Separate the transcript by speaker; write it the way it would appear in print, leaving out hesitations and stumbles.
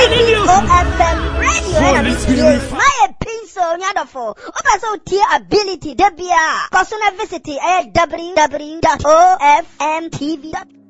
Speaker 1: OFM radio my pencil nyadofo obaso tie ability debia personal visit www.ofmtv.com